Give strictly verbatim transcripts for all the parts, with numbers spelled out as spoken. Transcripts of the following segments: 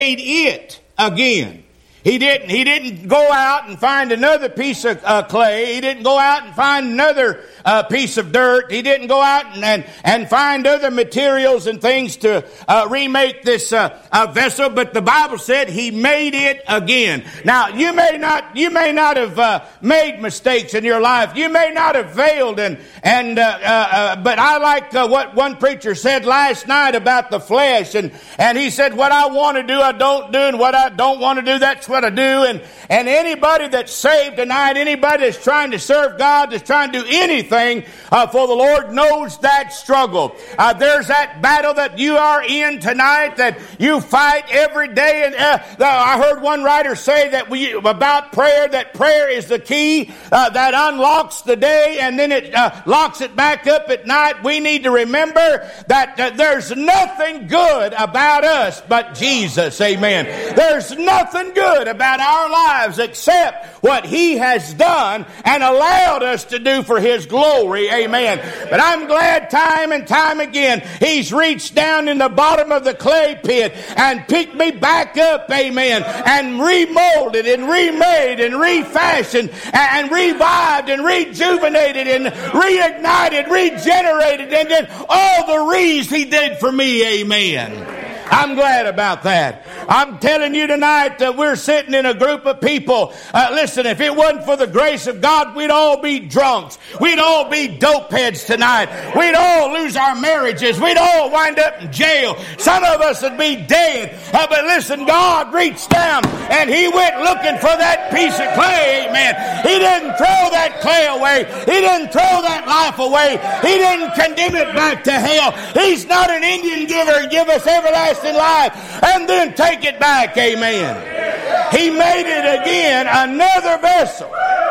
it again. He didn't, he didn't go out and find another piece of uh, clay. He didn't go out and find another uh, piece of dirt. He didn't go out and, and, and find other materials and things to uh, remake this uh, uh, vessel. But the Bible said he made it again. Now, you may not, you may not have uh, made mistakes in your life. You may not have failed. And, and uh, uh, uh, but I like uh, what one preacher said last night about the flesh. And, and he said, what I want to do, I don't do. And what I don't want to do, that's what I do. And, and anybody that's saved tonight, anybody that's trying to serve God, that's trying to do anything uh, for the Lord knows that struggle. Uh, there's that battle that you are in tonight that you fight every day. And uh, I heard one writer say that we about prayer, that prayer is the key uh, that unlocks the day and then it uh, locks it back up at night. We need to remember that uh, there's nothing good about us but Jesus. Amen. There's nothing good about our lives except what He has done and allowed us to do for His glory. Amen. But I'm glad time and time again He's reached down in the bottom of the clay pit and picked me back up. Amen. And remolded and remade and refashioned and revived and rejuvenated and reignited, regenerated, and then all the reasons He did for me. Amen. I'm glad about that. I'm telling you tonight that we're sitting in a group of people. Uh, listen, if it wasn't for the grace of God, we'd all be drunks. We'd all be dope heads tonight. We'd all lose our marriages. We'd all wind up in jail. Some of us would be dead. Uh, but listen, God reached down and He went looking for that piece of clay. Amen. He didn't throw that clay away. He didn't throw that life away. He didn't condemn it back to hell. He's not an Indian giver. Give us everlasting life and then take it back. Amen. He made it again, another vessel.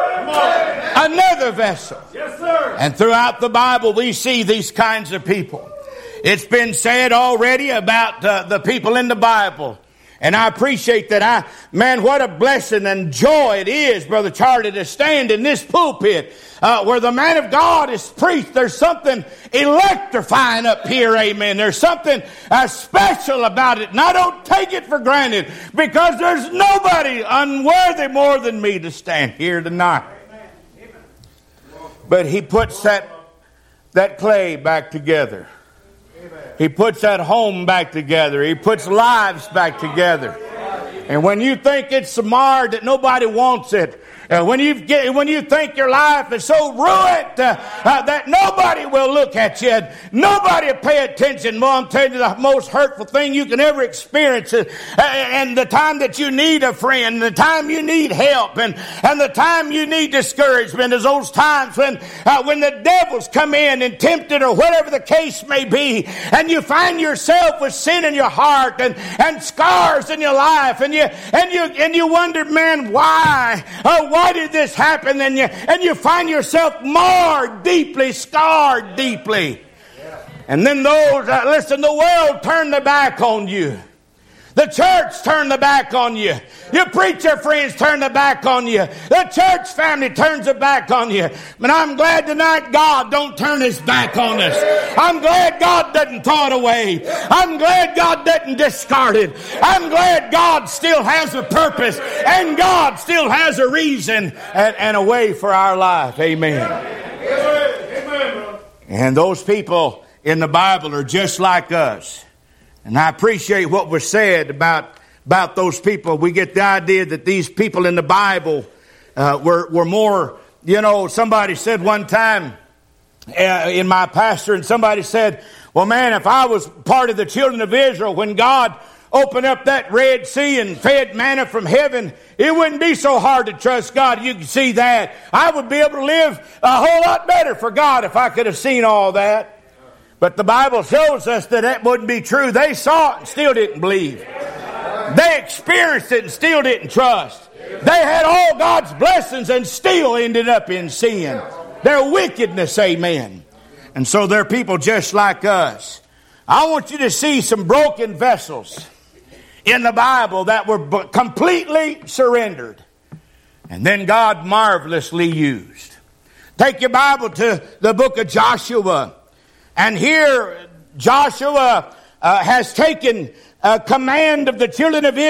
Another vessel. Yes, sir. And throughout the Bible we see these kinds of people. It's been said already about uh, the people in the Bible. And I appreciate that. I, man, what a blessing and joy it is, Brother Charlie, to stand in this pulpit uh, where the man of God is preached. There's something electrifying up here, amen. There's something uh, special about it. And I don't take it for granted because there's nobody unworthy more than me to stand here tonight. But He puts that, that clay back together. He puts that home back together. He puts lives back together. And when you think it's marred, that nobody wants it, Uh, when you get, when you think your life is so ruined uh, uh, that nobody will look at you, and nobody will pay attention. Well, I'm telling you, the most hurtful thing you can ever experience is, uh, and the time that you need a friend, the time you need help, and, and the time you need discouragement is those times when uh, when the devils come in and tempted or whatever the case may be, and you find yourself with sin in your heart and, and scars in your life, and you and you and you wonder, man, why? Uh, why Why did this happen? And you, and you find yourself marred deeply, scarred deeply. And then those, uh, listen, the world turned their back on you. The church turned their back on you. Your preacher friends turned their back on you. The church family turns their back on you. But I'm glad tonight God don't turn His back on us. I'm glad God doesn't throw it away. I'm glad God doesn't discard it. I'm glad God still has a purpose and God still has a reason and, and a way for our life. Amen. And those people in the Bible are just like us. And I appreciate what was said about, about those people. We get the idea that these people in the Bible uh, were, were more, you know, somebody said one time uh, in my pastor, and somebody said, well, man, if I was part of the children of Israel, when God opened up that Red Sea and fed manna from heaven, it wouldn't be so hard to trust God. You can see that. I would be able to live a whole lot better for God if I could have seen all that. But the Bible shows us that that wouldn't be true. They saw it and still didn't believe. They experienced it and still didn't trust. They had all God's blessings and still ended up in sin. Their wickedness, amen. And so they're people just like us. I want you to see some broken vessels in the Bible that were completely surrendered. And then God marvelously used. Take your Bible to the book of Joshua. And here Joshua uh, has taken uh, command of the children of Israel.